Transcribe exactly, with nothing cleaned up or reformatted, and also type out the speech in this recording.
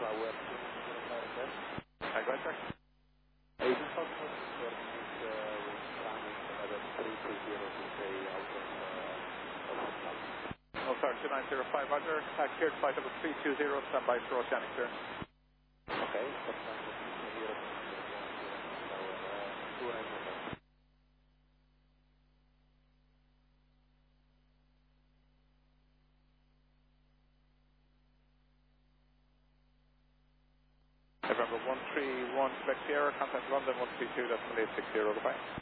we're two Hi, go ahead, sir. Agent Cosmos, we're running seven three two zero to stay out of uh, of the Oh, sorry, two nine zero five, Roger. Uh, cleared flight number three two zero, stand by for oceanic clearance. Okay, first time the three two zero to two nine zero five. November one three one, Quebec Sierra, contact London one three two, decimal eight six zero, goodbye.